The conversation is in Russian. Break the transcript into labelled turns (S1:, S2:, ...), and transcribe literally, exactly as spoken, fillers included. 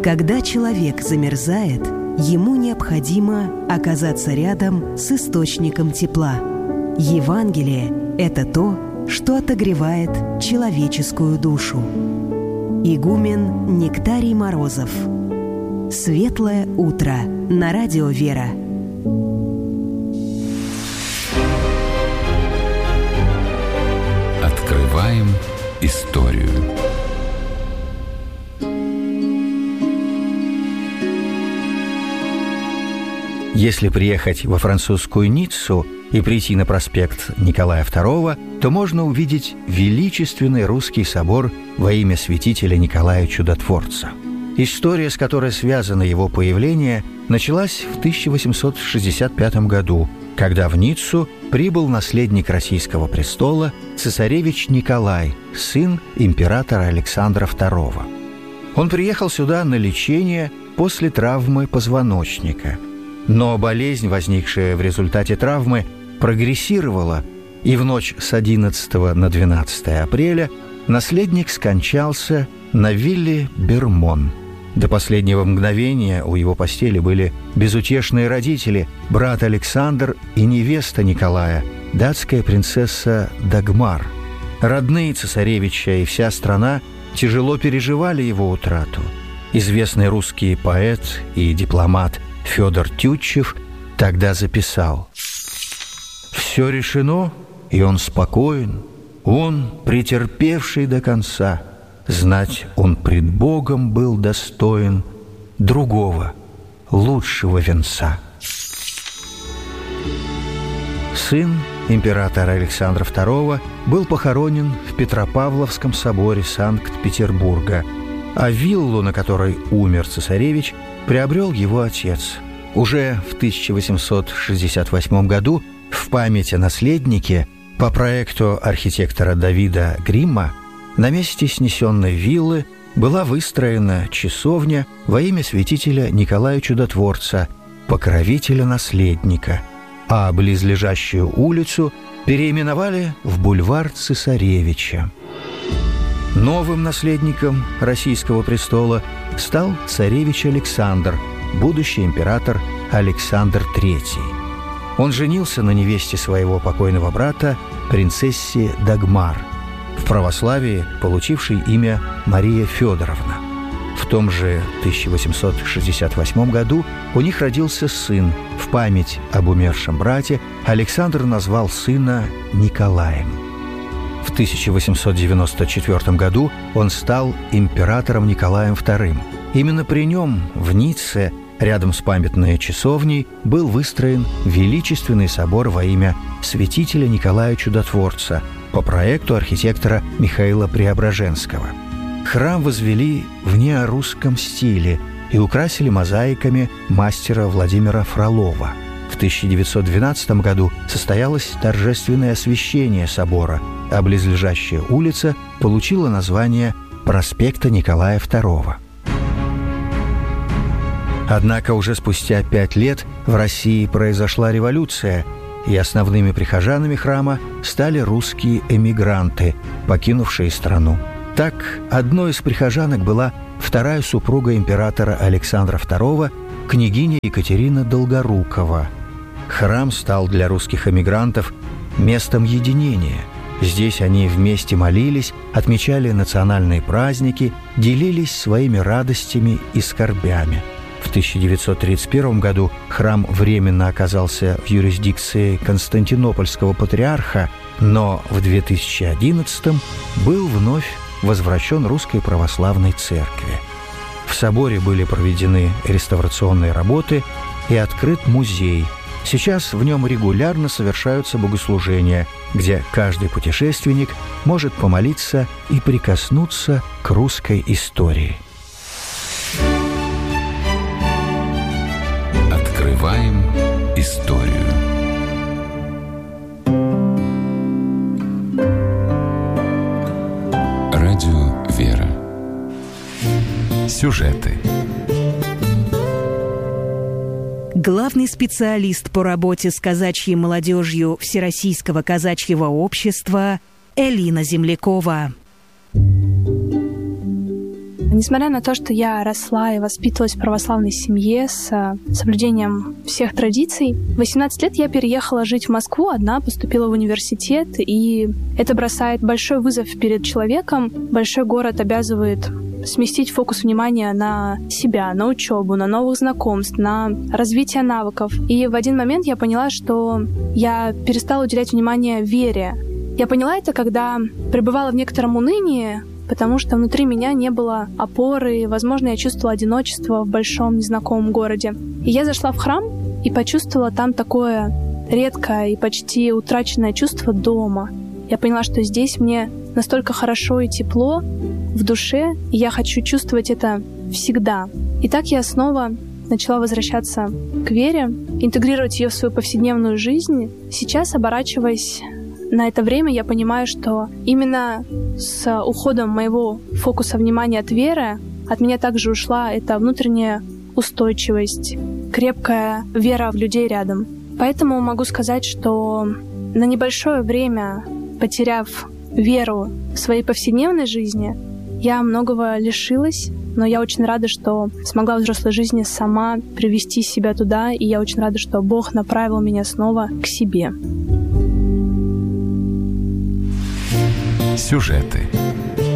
S1: Когда человек замерзает, ему необходимо оказаться рядом с источником тепла. Евангелие – это то, что отогревает человеческую душу. Игумен Нектарий Морозов. Светлое утро на радио «Вера».
S2: Открываем историю.
S3: Если приехать во французскую Ниццу и прийти на проспект Николая второго, то можно увидеть величественный русский собор во имя святителя Николая Чудотворца. История, с которой связано его появление, началась в тысяча восемьсот шестьдесят пятом году, когда в Ниццу прибыл наследник российского престола цесаревич Николай, сын императора Александра второго. Он приехал сюда на лечение после травмы позвоночника. Но болезнь, возникшая в результате травмы, прогрессировала, и в ночь с одиннадцатого на двенадцатое апреля наследник скончался на вилле Бермон. До последнего мгновения у его постели были безутешные родители, брат Александр и невеста Николая, датская принцесса Дагмар. Родные цесаревича и вся страна тяжело переживали его утрату. Известный русский поэт и дипломат Федор Тютчев тогда записал: «Все решено, и он спокоен, он, претерпевший до конца, знать он пред Богом был достоин другого, лучшего венца». Сын императора Александра второго был похоронен в Петропавловском соборе Санкт-Петербурга, а виллу, на которой умер цесаревич, приобрел его отец. Уже в тысяча восемьсот шестьдесят восьмом году в память о наследнике по проекту архитектора Давида Гримма на месте снесенной виллы была выстроена часовня во имя святителя Николая Чудотворца, покровителя наследника, а близлежащую улицу переименовали в бульвар Цесаревича. Новым наследником российского престола стал царевич Александр, будущий император Александр третий. Он женился на невесте своего покойного брата, принцессе Дагмар, в православии получившей имя Мария Федоровна. В том же тысяча восемьсот шестьдесят восьмом году у них родился сын. В память об умершем брате Александр назвал сына Николаем. В тысяча восемьсот девяносто четвёртом году он стал императором Николаем вторым. Именно при нем в Ницце, рядом с памятной часовней, был выстроен величественный собор во имя святителя Николая Чудотворца по проекту архитектора Михаила Преображенского. Храм возвели в неорусском стиле и украсили мозаиками мастера Владимира Фролова. В тысяча девятьсот двенадцатом году состоялось торжественное освящение собора, а близлежащая улица получила название проспекта Николая второго. Однако уже спустя пять лет в России произошла революция, и основными прихожанами храма стали русские эмигранты, покинувшие страну. Так, одной из прихожанок была вторая супруга императора Александра второго, княгиня Екатерина Долгорукова. Храм стал для русских эмигрантов местом единения. Здесь они вместе молились, отмечали национальные праздники, делились своими радостями и скорбями. В тысяча девятьсот тридцать первом году храм временно оказался в юрисдикции Константинопольского патриарха, но в две тысячи одиннадцатом был вновь возвращен Русской Православной Церкви. В соборе были проведены реставрационные работы и открыт музей. Сейчас в нем регулярно совершаются богослужения, где каждый путешественник может помолиться и прикоснуться к русской истории.
S2: Открываем историю. Радио «Вера». Сюжеты.
S1: Главный специалист по работе с казачьей молодежью Всероссийского казачьего общества Элина Землякова.
S4: Несмотря на то, что я росла и воспитывалась в православной семье с соблюдением всех традиций, в восемнадцать лет я переехала жить в Москву одна, поступила в университет, и это бросает большой вызов перед человеком. Большой город обязывает сместить фокус внимания на себя, на учебу, на новых знакомств, на развитие навыков. И в один момент я поняла, что я перестала уделять внимание вере. Я поняла это, когда пребывала в некотором унынии, потому что внутри меня не было опоры, и, возможно, я чувствовала одиночество в большом незнакомом городе. И я зашла в храм и почувствовала там такое редкое и почти утраченное чувство дома. Я поняла, что здесь мне настолько хорошо и тепло в душе, и я хочу чувствовать это всегда. И так я снова начала возвращаться к вере, интегрировать ее в свою повседневную жизнь. Сейчас, оборачиваясь на это время, я понимаю, что именно с уходом моего фокуса внимания от веры от меня также ушла эта внутренняя устойчивость, крепкая вера в людей рядом. Поэтому могу сказать, что на небольшое время, потеряв веру в своей повседневной жизни, я многого лишилась, но я очень рада, что смогла в взрослой жизни сама привести себя туда, и я очень рада, что Бог направил меня снова к себе.
S2: Сюжеты